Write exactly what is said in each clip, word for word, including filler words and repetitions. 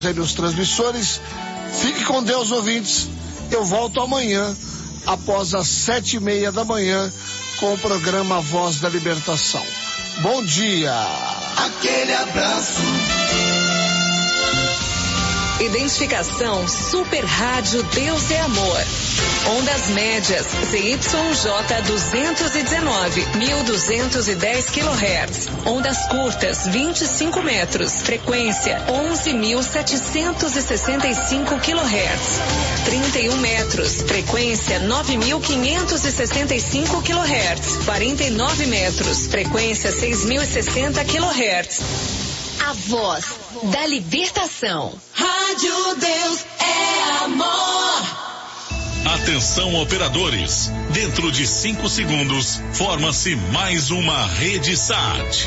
nos transmissores. Fique com Deus, ouvintes. Eu volto amanhã, após as sete e meia da manhã, com o programa Voz da Libertação. Bom dia. Aquele abraço. Identificação Super Rádio Deus é Amor. Ondas médias Z Y J duzentos e dezenove, mil duzentos e dez quilohertz. Ondas curtas vinte e cinco metros. Frequência onze mil setecentos e sessenta e cinco quilohertz. trinta e um metros. Frequência nove mil quinhentos e sessenta e cinco quilohertz. quarenta e nove metros. Frequência seis mil e sessenta quilohertz. A voz da libertação. Rádio Deus é Amor. Atenção, operadores. Dentro de cinco segundos, forma-se mais uma rede S A T.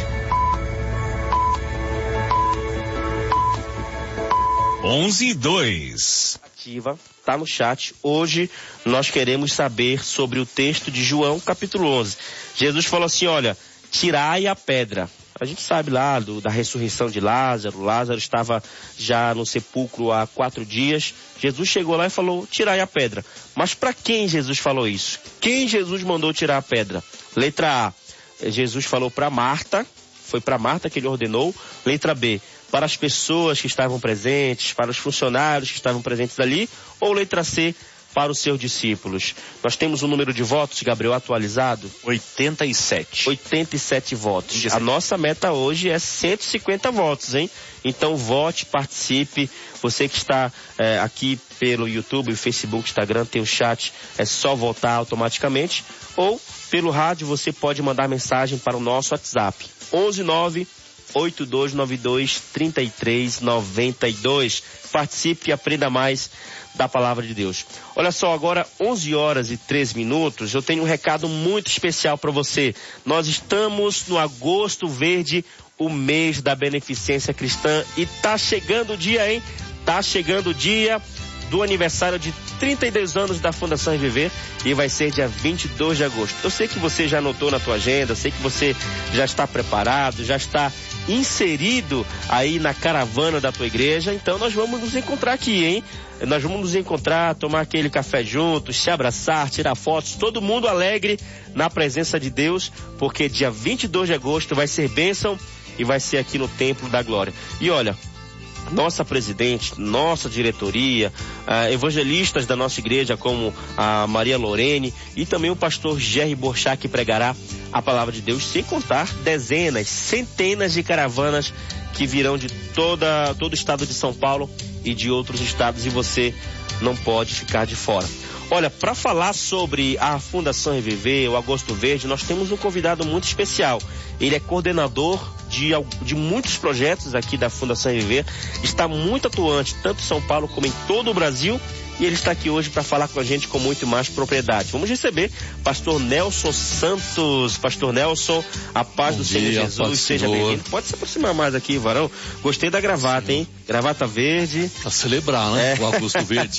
onze e dois. Ativa, tá no chat. Hoje nós queremos saber sobre o texto de João, capítulo onze. Jesus falou assim, olha, tirai a pedra. A gente sabe lá do, da ressurreição de Lázaro. Lázaro estava já no sepulcro há quatro dias. Jesus chegou lá e falou, tirai a pedra. Mas para quem Jesus falou isso? Quem Jesus mandou tirar a pedra? Letra A, Jesus falou para Marta. Foi para Marta que ele ordenou. Letra B, para as pessoas que estavam presentes, para os funcionários que estavam presentes ali. Ou letra C, para os seus discípulos. Nós temos um número de votos, Gabriel, atualizado? oitenta e sete. oitenta e sete votos. oitenta e sete. A nossa meta hoje é cento e cinquenta votos, hein? Então vote, participe. Você que está é, aqui pelo YouTube, Facebook, Instagram, tem o chat, é só votar automaticamente. Ou pelo rádio você pode mandar mensagem para o nosso WhatsApp. onze nove oito dois nove dois três três nove dois. Participe e aprenda mais da palavra de Deus. Olha só, agora onze horas e três minutos, eu tenho um recado muito especial para você. Nós estamos no Agosto Verde, o mês da beneficência cristã, e tá chegando o dia, hein? Tá chegando o dia do aniversário de trinta e dois anos da Fundação Reviver, e vai ser dia vinte e dois de agosto. Eu sei que você já anotou na tua agenda, sei que você já está preparado, já está inserido aí na caravana da tua igreja, então nós vamos nos encontrar aqui, hein? Nós vamos nos encontrar, tomar aquele café juntos, se abraçar, tirar fotos, todo mundo alegre na presença de Deus, porque dia vinte e dois de agosto vai ser bênção e vai ser aqui no Templo da Glória. E olha, nossa presidente, nossa diretoria, uh, evangelistas da nossa igreja como a Maria Lorene e também o pastor Jerry Borchá, que pregará a palavra de Deus, sem contar dezenas, centenas de caravanas que virão de toda, todo o estado de São Paulo e de outros estados, e você não pode ficar de fora. Olha, para falar sobre a Fundação Reviver, o Agosto Verde, nós temos um convidado muito especial. Ele é coordenador de, de muitos projetos aqui da Fundação Reviver, está muito atuante, tanto em São Paulo como em todo o Brasil, e ele está aqui hoje para falar com a gente com muito mais propriedade. Vamos receber pastor Nelson Santos. Pastor Nelson, a paz Bom do dia, Senhor Jesus, seja bem-vindo. Pode se aproximar mais aqui, varão. Gostei da gravata, hein? Gravata verde. Para celebrar, né? É. O Agosto Verde.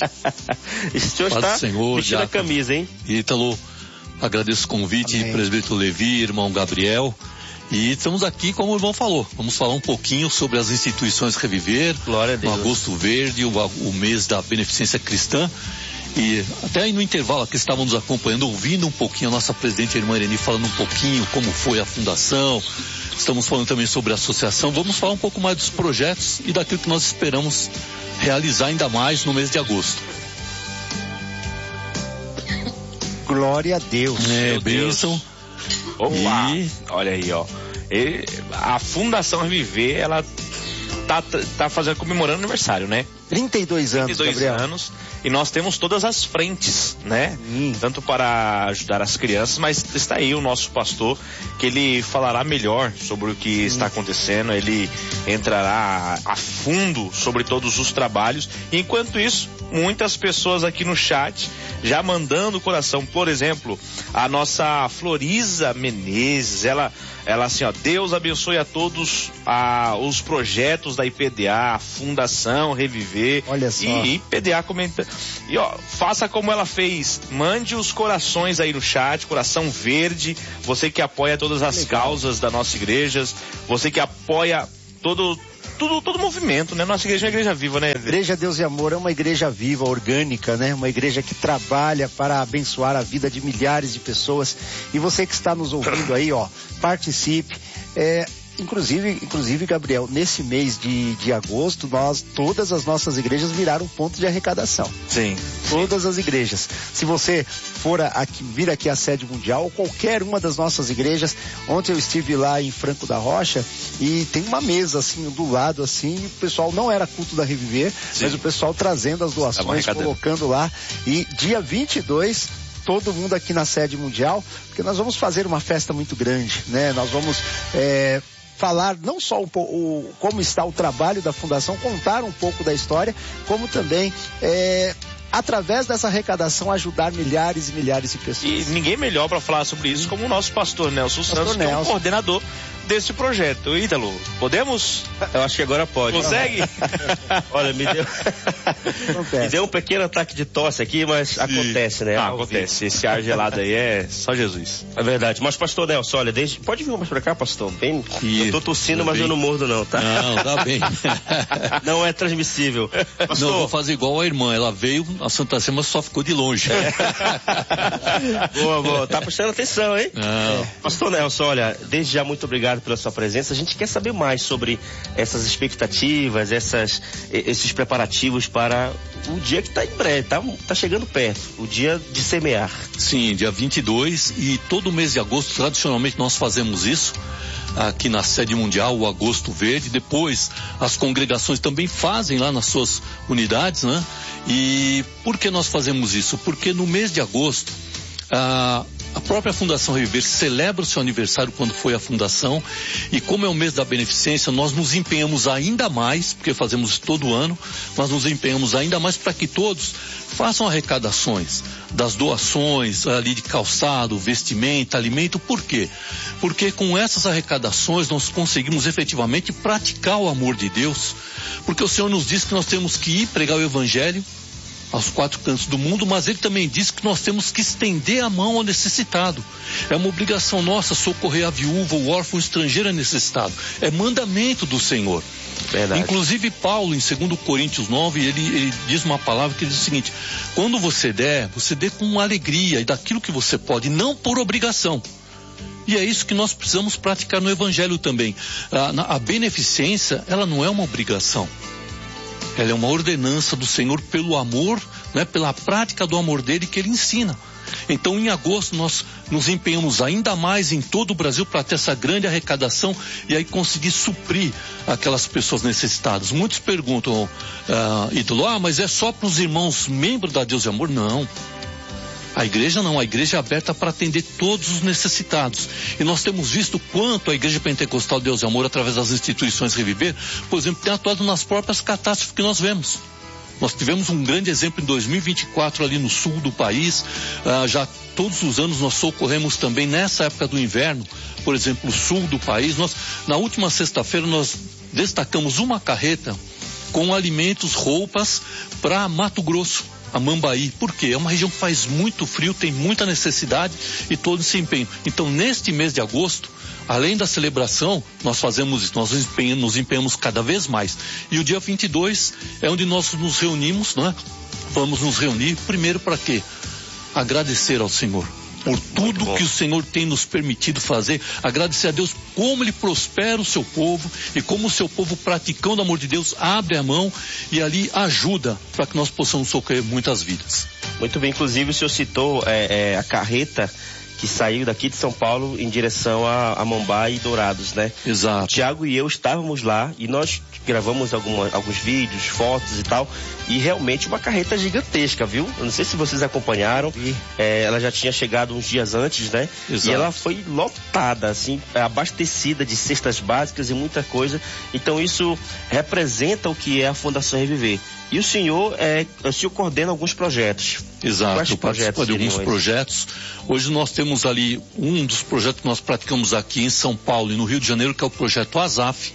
O senhor Paz está do Senhor, vestindo a camisa, hein? Ítalo, agradeço o convite, Amém. presbítero Levi, irmão Gabriel. E estamos aqui, como o irmão falou, vamos falar um pouquinho sobre as instituições Reviver, Glória a Deus. no Agosto Verde, o, o mês da beneficência cristã. E até aí no intervalo aqui estavam nos acompanhando, ouvindo um pouquinho a nossa presidente, a irmã Irene, falando um pouquinho como foi a fundação. Estamos falando também sobre a associação. Vamos falar um pouco mais dos projetos e daquilo que nós esperamos realizar ainda mais no mês de agosto. Glória a Deus. É, bênção. Opa! E... Olha aí, ó. E a Fundação Reviver, ela tá, tá fazendo, comemorando aniversário, né? trinta e dois anos, trinta e dois Gabriel. anos. E nós temos todas as frentes, né? Hum. Tanto para ajudar as crianças, mas está aí o nosso pastor, que ele falará melhor sobre o que hum. está acontecendo. Ele entrará a fundo sobre todos os trabalhos. E enquanto isso, muitas pessoas aqui no chat já mandando o coração. Por exemplo, a nossa Floriza Menezes, ela, ela assim, ó, Deus abençoe a todos a, os projetos da I P D A, a Fundação Reviver. Olha só. E I P D A comenta. E ó, faça como ela fez, mande os corações aí no chat, coração verde, você que apoia todas as Legal. causas da nossa igreja, você que apoia todo tudo, todo movimento, né? Nossa igreja é uma igreja viva, né? Igreja Deus e Amor é uma igreja viva, orgânica, né? Uma igreja que trabalha para abençoar a vida de milhares de pessoas. E você que está nos ouvindo aí, ó, participe. É, Inclusive, inclusive, Gabriel, nesse mês de, de agosto, nós, todas as nossas igrejas viraram ponto de arrecadação. Sim. Todas as igrejas. Se você for aqui, vir aqui à sede mundial, ou qualquer uma das nossas igrejas, ontem eu estive lá em Franco da Rocha e tem uma mesa assim, do lado assim, e o pessoal não era culto da Reviver, Sim. mas o pessoal trazendo as doações, colocando lá, e dia vinte e dois, todo mundo aqui na sede mundial, porque nós vamos fazer uma festa muito grande, né? Nós vamos, é, falar não só o, o, como está o trabalho da Fundação, contar um pouco da história, como também, é, através dessa arrecadação, ajudar milhares e milhares de pessoas. E ninguém melhor para falar sobre isso como o nosso pastor Nelson pastor Santos, Nelson. Que é o coordenador desse projeto. Ítalo, podemos? Eu acho que agora pode. Consegue? Olha, me deu... me deu um pequeno ataque de tosse aqui, mas Sim. acontece, né? Ah, acontece. Esse ar gelado aí é só Jesus. É verdade. Mas, pastor Nelson, olha, desde... pode vir mais pra cá, pastor? Bem... Eu tô tossindo, mas bem. Eu não mordo não, tá? Não, tá bem. Não é transmissível. Pastor... Não, vou fazer igual a irmã. Ela veio, a Santa Cema só ficou de longe. Boa, boa. Tá prestando atenção, hein? Não. Pastor Nelson, olha, desde já muito obrigado pela sua presença. A gente quer saber mais sobre essas expectativas, essas, esses preparativos para o dia que está em breve, tá, tá chegando perto, o dia de semear. Sim, dia vinte e dois, e todo mês de agosto, tradicionalmente nós fazemos isso, aqui na sede mundial, o Agosto Verde. Depois as congregações também fazem lá nas suas unidades, né? E por que nós fazemos isso? Porque no mês de agosto, a A própria Fundação Reviver celebra o seu aniversário quando foi a fundação, e como é o mês da beneficência, nós nos empenhamos ainda mais, porque fazemos isso todo ano, nós nos empenhamos ainda mais para que todos façam arrecadações das doações ali de calçado, vestimenta, alimento. Por quê? Porque com essas arrecadações nós conseguimos efetivamente praticar o amor de Deus, porque o Senhor nos diz que nós temos que ir pregar o Evangelho aos quatro cantos do mundo, mas ele também diz que nós temos que estender a mão ao necessitado. É uma obrigação nossa socorrer a viúva, o órfão, o estrangeiro necessitado. É mandamento do Senhor. Verdade. Inclusive Paulo, em segundo Coríntios nove, ele, ele diz uma palavra que diz o seguinte: quando você der, você dê com alegria e daquilo que você pode, não por obrigação. E é isso que nós precisamos praticar no Evangelho também. A, a beneficência, ela não é uma obrigação. Ela é uma ordenança do Senhor pelo amor, né, pela prática do amor dele que ele ensina. Então, em agosto, nós nos empenhamos ainda mais em todo o Brasil para ter essa grande arrecadação e aí conseguir suprir aquelas pessoas necessitadas. Muitos perguntam, ah, ídolo, ah, mas é só para os irmãos membros da Deus e Amor? Não. A igreja não, a igreja é aberta para atender todos os necessitados. E nós temos visto quanto a Igreja Pentecostal Deus e Amor, através das instituições Reviver, por exemplo, tem atuado nas próprias catástrofes que nós vemos. Nós tivemos um grande exemplo em dois mil e vinte e quatro ali no sul do país. Ah, já todos os anos nós socorremos também nessa época do inverno, por exemplo, o sul do país. Nós, na última sexta-feira, nós destacamos uma carreta com alimentos, roupas para Mato Grosso, a Mambaí. Por quê? É uma região que faz muito frio, tem muita necessidade e todo esse empenho. Então, neste mês de agosto, além da celebração, nós fazemos isso, nós nos empenhamos, nos empenhamos cada vez mais. E o dia vinte e dois é onde nós nos reunimos, né? Vamos nos reunir, primeiro para quê? Agradecer ao Senhor por tudo que o Senhor tem nos permitido fazer, agradecer a Deus como Ele prospera o seu povo e como o seu povo, praticando o amor de Deus, abre a mão e ali ajuda para que nós possamos socorrer muitas vidas. Muito bem, inclusive o senhor citou é, é, a carreta que saiu daqui de São Paulo em direção a, a Mombai e Dourados, né? Exato. O Tiago e eu estávamos lá e nós gravamos alguma, alguns vídeos, fotos e tal, e realmente uma carreta gigantesca, viu? Eu não sei se vocês acompanharam, é, ela já tinha chegado uns dias antes, né? Exato. E ela foi lotada, assim, abastecida de cestas básicas e muita coisa. Então isso representa o que é a Fundação Reviver. E o senhor, é, o senhor coordena alguns projetos. Exato, eu participo de alguns projetos. Hoje nós temos ali um dos projetos que nós praticamos aqui em São Paulo e no Rio de Janeiro, que é o projeto ASAF,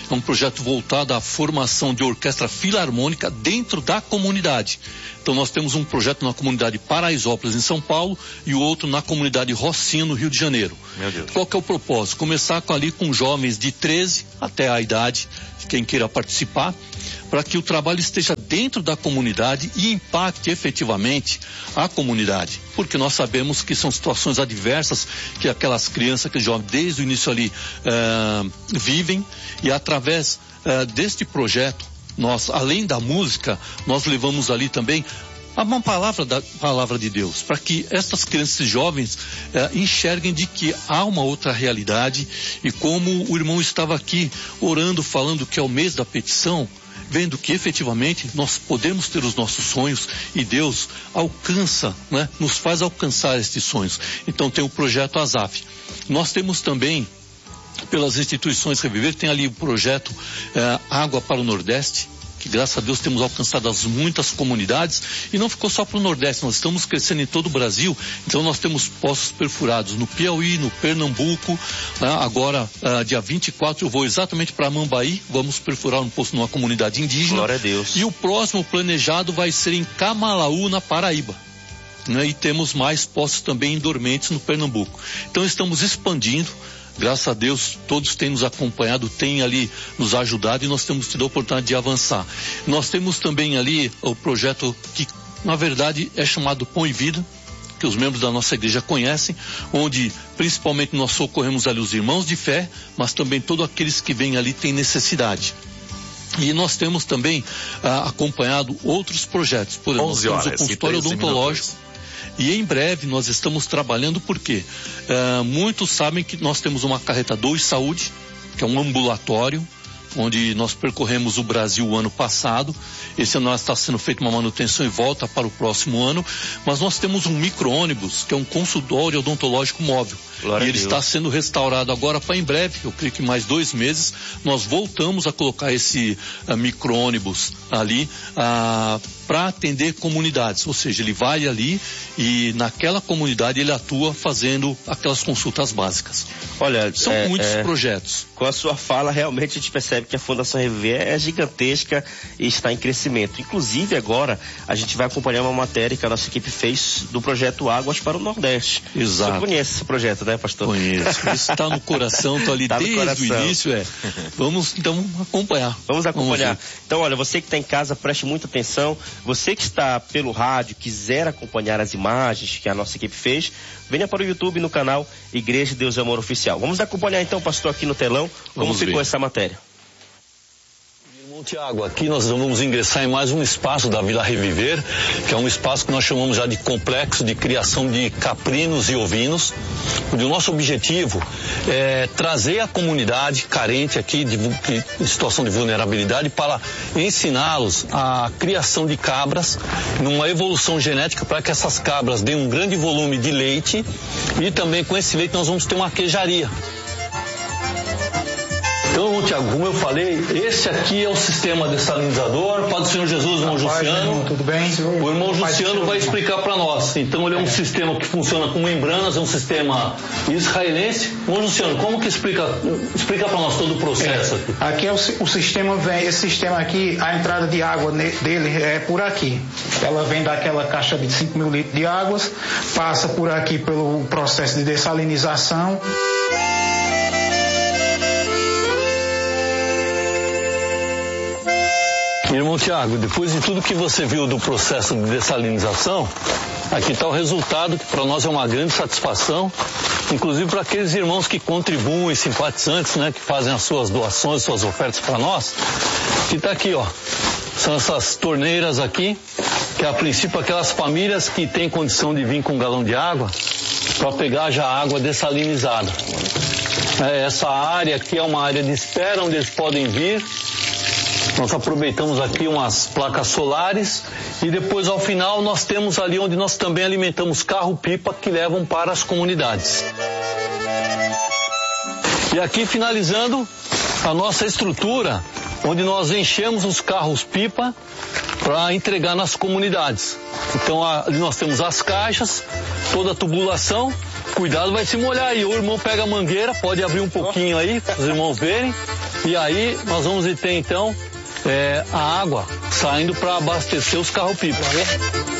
é um projeto voltado à formação de orquestra filarmônica dentro da comunidade. Então nós temos um projeto na comunidade Paraisópolis, em São Paulo, e o outro na comunidade Rocinha, no Rio de Janeiro. Meu Deus. Qual que é o propósito? Começar com, ali com jovens de treze até a idade, quem queira participar, para que o trabalho esteja dentro da comunidade e impacte efetivamente a comunidade. Porque nós sabemos que são situações adversas que aquelas crianças, aqueles jovens, desde o início ali, uh, vivem, e através uh, deste projeto, nós, além da música, nós levamos ali também uma palavra da palavra de Deus, para que essas crianças e jovens eh, enxerguem de que há uma outra realidade, e como o irmão estava aqui orando, falando que é o mês da petição, vendo que efetivamente nós podemos ter os nossos sonhos e Deus alcança, né, nos faz alcançar estes sonhos. Então tem o projeto ASAF. Nós temos também, pelas instituições Reviver, tem ali o projeto eh, Água para o Nordeste, que graças a Deus temos alcançado as muitas comunidades, e não ficou só para o Nordeste, nós estamos crescendo em todo o Brasil. Então nós temos poços perfurados no Piauí, no Pernambuco, ah, agora ah, dia vinte e quatro eu vou exatamente para Mambaí, vamos perfurar um poço numa comunidade indígena. Glória a Deus. E o próximo planejado vai ser em Camalaú, na Paraíba. Né? E temos mais poços também em dormentes no Pernambuco. Então estamos expandindo. Graças a Deus, todos têm nos acompanhado, têm ali nos ajudado, e nós temos tido a oportunidade de avançar. Nós temos também ali o projeto que, na verdade, é chamado Pão e Vida, que os membros da nossa igreja conhecem, onde principalmente nós socorremos ali os irmãos de fé, mas também todos aqueles que vêm ali têm necessidade. E nós temos também ah, acompanhado outros projetos. Por exemplo, nós temos o consultório odontológico. E em breve nós estamos trabalhando, porque uh, muitos sabem que nós temos uma carreta dois Saúde, que é um ambulatório, onde nós percorremos o Brasil o ano passado. Esse ano está sendo feita uma manutenção e volta para o próximo ano. Mas nós temos um micro-ônibus, que é um consultório odontológico móvel. Glória e ele está sendo restaurado agora para em breve, eu creio que mais dois meses, nós voltamos a colocar esse uh, micro-ônibus ali uh, para atender comunidades. Ou seja, ele vai ali e naquela comunidade ele atua fazendo aquelas consultas básicas. Olha, são é, muitos é, projetos. Com a sua fala, realmente a gente percebe que a Fundação Reviver é gigantesca e está em crescimento. Inclusive agora a gente vai acompanhar uma matéria que a nossa equipe fez do projeto Águas para o Nordeste. Exato. Você conhece esse projeto, né, pastor? Conheço. Isso está no coração, estou ali tá desde o início. É. Vamos então acompanhar. Vamos acompanhar. Vamos então, olha, você que está em casa, preste muita atenção. Você que está pelo rádio, quiser acompanhar as imagens que a nossa equipe fez, venha para o YouTube no canal Igreja Deus e Amor Oficial. Vamos acompanhar então, pastor, aqui no telão, como Vamos ficou ver. essa matéria. Tiago, aqui nós vamos ingressar em mais um espaço da Vila Reviver, que é um espaço que nós chamamos já de complexo de criação de caprinos e ovinos, onde o nosso objetivo é trazer a comunidade carente aqui de, de, de situação de vulnerabilidade para ensiná-los a criação de cabras numa evolução genética para que essas cabras deem um grande volume de leite, e também com esse leite nós vamos ter uma queijaria. Então, Tiago, como eu falei, esse aqui é o sistema dessalinizador. Paz do Senhor Jesus, irmão Jussiano. Irmão, tudo bem? O irmão Jussiano vai explicar para nós. Então, ele é um é. sistema que funciona com membranas, é um sistema israelense. Irmão Jussiano, como que explica, explica para nós todo o processo aqui? É. Aqui é o, o sistema, vem, esse sistema aqui, a entrada de água dele é por aqui. Ela vem daquela caixa de cinco mil litros de águas, passa por aqui pelo processo de dessalinização. Irmão Tiago, depois de tudo que você viu do processo de dessalinização, aqui está o resultado, que para nós é uma grande satisfação, inclusive para aqueles irmãos que contribuem, simpatizantes, né, que fazem as suas doações, suas ofertas para nós, que está aqui, ó, são essas torneiras aqui, que é a princípio aquelas famílias que têm condição de vir com um galão de água, para pegar já a água dessalinizada. É, essa área aqui é uma área de espera, onde eles podem vir. Nós aproveitamos aqui umas placas solares e depois ao final nós temos ali onde nós também alimentamos carro-pipa que levam para as comunidades. E aqui finalizando a nossa estrutura, onde nós enchemos os carros-pipa para entregar nas comunidades. Então ali nós temos as caixas, toda a tubulação, cuidado, vai se molhar aí. O irmão pega a mangueira, pode abrir um pouquinho aí, para os irmãos verem. E aí nós vamos ter então é, a água saindo para abastecer os carro-pipa.